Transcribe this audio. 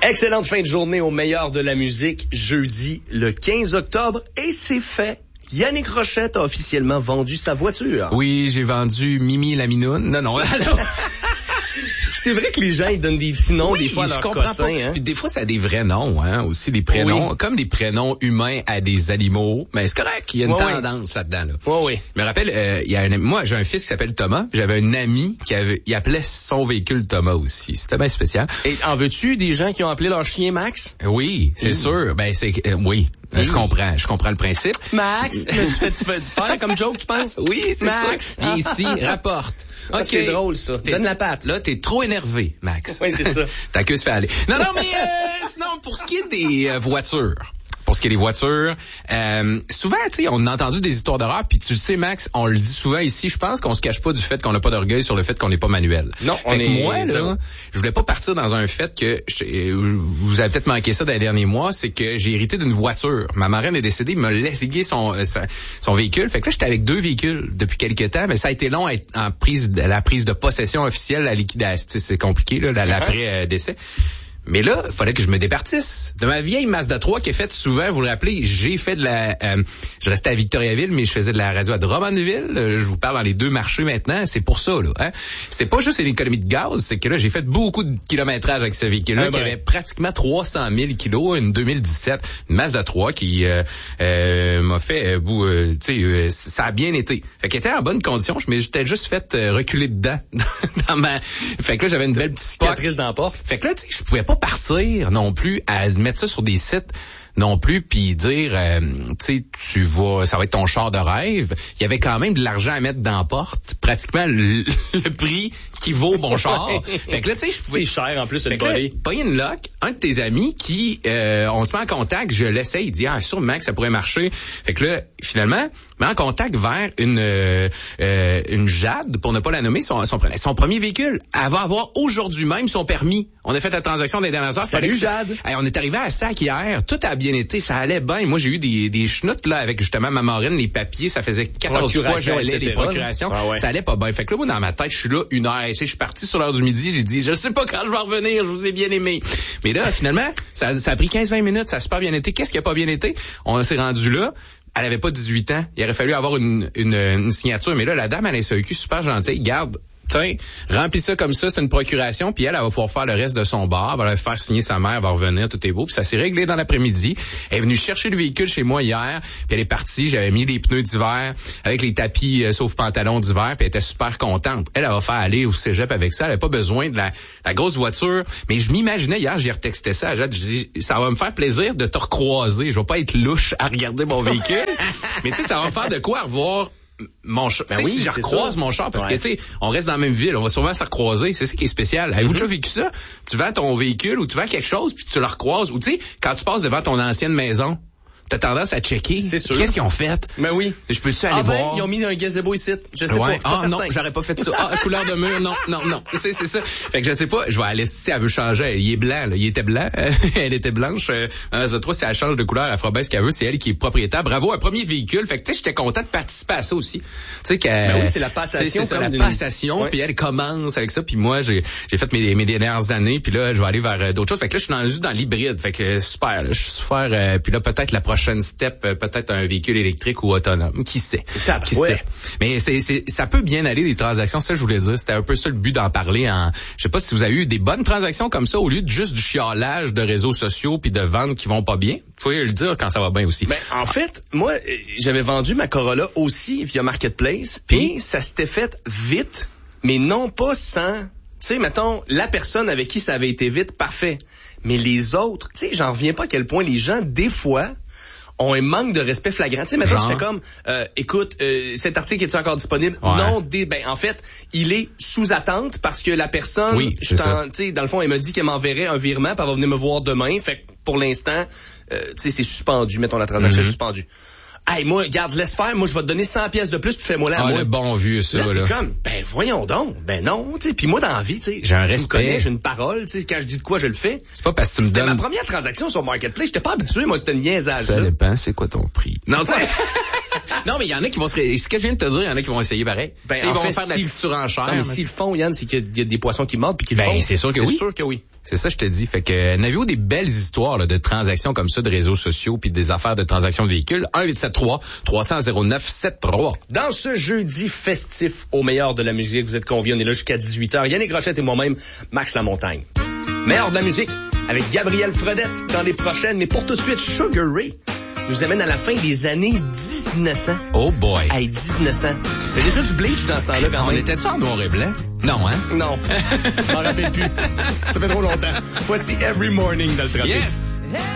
Excellente fin de journée au meilleur de la musique, jeudi le 15 octobre, et c'est fait. Yannick Rochette a officiellement vendu sa voiture. Oui, j'ai vendu Mimi la Minoune. Non. C'est vrai que les gens, ils donnent des petits noms, des fois, à leurs cossins, hein. Puis des fois, ça a des vrais noms, hein, aussi des prénoms, comme des prénoms humains à des animaux. Mais c'est correct, il y a une tendance là-dedans, là. Oui. Je me rappelle, moi, j'ai un fils qui s'appelle Thomas, j'avais un ami il appelait son véhicule Thomas aussi. C'était bien spécial. Et en veux-tu des gens qui ont appelé leur chien Max? Oui, c'est sûr. Ben, oui. Je comprends le principe. Max, tu peux faire comme joke, tu penses? Oui, c'est Max. Viens ici, rapporte. Ok, c'est drôle, ça. Donne la patte. Là, t'es trop énervé, Max. Oui, c'est ça. Ta queue se fait aller. Non, mais sinon, pour ce qui est des voitures... souvent, tu sais, on a entendu des histoires d'horreur, puis tu le sais, Max, on le dit souvent ici, je pense qu'on se cache pas du fait qu'on n'a pas d'orgueil sur le fait qu'on n'est pas manuel. Non, moi, là, je voulais pas partir dans un fait que, vous avez peut-être manqué ça dans les derniers mois, c'est que j'ai hérité d'une voiture. Ma marraine est décédée, il m'a laissé son véhicule. Fait que là, j'étais avec 2 véhicules depuis quelques temps, mais ça a été long à être la prise de possession officielle, la liquidation. C'est compliqué, là, l'après-décès. Mais là, il fallait que je me départisse de ma vieille Mazda 3 qui est faite souvent, vous le rappelez, j'ai fait je restais à Victoriaville, mais je faisais de la radio à Drummondville. Je vous parle dans les 2 marchés maintenant, c'est pour ça, là, hein. C'est pas juste une économie de gaz, c'est que là, j'ai fait beaucoup de kilométrage avec ce véhicule-là, qui avait pratiquement 300 000 kilos, une 2017, une Mazda 3 qui m'a fait, ça a bien été. Fait qu'elle était en bonne condition, mais j'étais juste fait reculer dedans. Fait que là, j'avais une belle petite cicatrice dans la porte. Fait que là, tu sais, je pouvais pas partir non plus à mettre ça sur des sites non plus, puis dire, tu sais, ça va être ton char de rêve. Il y avait quand même de l'argent à mettre dans la porte, pratiquement le prix qui vaut mon char. Fait que là, tu sais, je pouvais... C'est cher, en plus, une volée. Pas une lock, un de tes amis qui, on se met en contact, je l'essaye, il dit, sûrement que ça pourrait marcher. Fait que là, finalement, met en contact vers une Jade, pour ne pas la nommer, son premier véhicule. Elle va avoir aujourd'hui même son permis. On a fait la transaction des dernières heures. Salut, Jade! On est arrivé à Sac hier, tout a bien été, ça allait bien. Moi, j'ai eu des chenoutes, là, avec justement ma marraine, les papiers, ça faisait 14 fois que j'allais les procurations. Ça allait pas bien. Fait que là, moi, dans ma tête, je suis là 1 heure. Je suis parti sur l'heure du midi, j'ai dit, je sais pas quand je vais revenir, je vous ai bien aimé. Mais là, finalement, ça a pris 15-20 minutes, ça a super bien été. Qu'est-ce qui a pas bien été? On s'est rendu là. Elle avait pas 18 ans. Il aurait fallu avoir une signature. Mais là, la dame à la SAQ, super gentille, garde, tiens, remplis ça comme ça, c'est une procuration, puis elle va pouvoir faire le reste de son bar, elle va le faire signer sa mère, elle va revenir, tout est beau, puis ça s'est réglé dans l'après-midi. Elle est venue chercher le véhicule chez moi hier, puis elle est partie, j'avais mis les pneus d'hiver, avec les tapis sauf pantalon d'hiver, puis elle était super contente. Elle va faire aller au cégep avec ça, elle avait pas besoin de la grosse voiture, mais je m'imaginais hier, j'ai retexté ça à Jade, je dis, ça va me faire plaisir de te recroiser, je vais pas être louche à regarder mon véhicule, mais tu sais, ça va me faire de quoi revoir mon char. Ben oui, si je recroise mon char, parce que, tu sais, on reste dans la même ville, on va souvent se recroiser, c'est ça qui est spécial. Avez-vous déjà vécu ça? Tu vends ton véhicule ou tu vends quelque chose, puis tu le recroises, ou tu sais, quand tu passes devant ton ancienne maison, t'as tendance à checker. C'est sûr. Qu'est-ce qu'ils ont fait? Ben oui. Je peux-tu aller voir? Ils ont mis un gazebo ici. Je sais pas. Non, j'aurais pas fait ça. Couleur de mur, non. C'est ça. Fait que je sais pas, je vais aller, si elle veut changer, il est blanc, là. Il était blanc. Elle était blanche. Ça trouve, si elle change de couleur, elle fera bien ce qu'elle veut. C'est elle qui est propriétaire. Bravo, un premier véhicule. Fait que, tu sais, j'étais content de participer à ça aussi. Tu sais, ben oui, c'est la passation. C'est ça, la passation. Puis elle commence avec ça. Puis moi, j'ai fait mes dernières années. Puis là, je vais aller vers d'autres choses. Fait que là, je suis dans l'hybride. Fait que super, là. Je suis super, puis là, peut-être la prochaine step, peut-être un véhicule électrique ou autonome. Qui sait? Qui sait? Mais ça peut bien aller, des transactions. Ça, je voulais dire. C'était un peu ça le but d'en parler. Je sais pas si vous avez eu des bonnes transactions comme ça au lieu de juste du chiolage de réseaux sociaux puis de ventes qui vont pas bien. Faut le dire quand ça va bien aussi. Ben, en fait, moi, j'avais vendu ma Corolla aussi via Marketplace. Puis ça s'était fait vite, mais non pas sans... Tu sais, mettons, la personne avec qui ça avait été vite, parfait. Mais les autres, tu sais, j'en reviens pas à quel point les gens, des fois... ont un manque de respect flagrant. Tu sais, maintenant, tu fais comme, écoute, cet article est-il encore disponible? Ouais. Non, en fait, il est sous attente parce que la personne, tu sais, dans le fond, elle m'a dit qu'elle m'enverrait un virement, puis elle va venir me voir demain. Fait que pour l'instant, tu sais, c'est suspendu. Mettons, la transaction est suspendue. Hey, moi, regarde, laisse faire, moi, je vais te donner 100 pièces de plus, puis fais-moi là. Le bon vieux, ça, là. T'es comme, voyons donc. Ben non, tu sais. Puis moi, dans la vie, tu sais. J'ai un respect. J'ai une parole, tu sais. Quand je dis de quoi, je le fais. C'est pas parce que tu me donnes. C'était ma première transaction sur Marketplace. J'étais pas habitué, moi, c'était une niaisage. Ça dépend, c'est quoi ton prix? Non, tu sais. Non, mais il y en a qui vont ce que je viens de te dire, il y en a qui vont essayer pareil. Ben, ils vont fait, faire de la petite surenchère. Non, mais s'ils le font, Yann, c'est qu'il y a des poissons qui mordent puis qu'ils le font. C'est sûr que oui. C'est sûr que oui. C'est ça, je te dis. Fait que, n'avez-vous des belles histoires, là, de transactions comme ça, de réseaux sociaux puis des affaires de transactions de véhicules? 1-873-300-0973. Dans ce jeudi festif au meilleur de la musique, vous êtes conviés, on est là jusqu'à 18h. Yannick Rochette et moi-même, Max Lamontagne. Meilleur de la musique avec Gabriel Fredette dans les prochaines. Mais pour tout de suite, Sugar Ray nous amène à la fin des années 1900. Oh boy. Hey, 1900. Il y a déjà du bleach dans ce temps-là quand même. On était-tu en noir et blanc? Non, hein? Non. Je m'en rappelle plus. Ça fait trop longtemps. Voici Every Morning dans le trafic. Yes!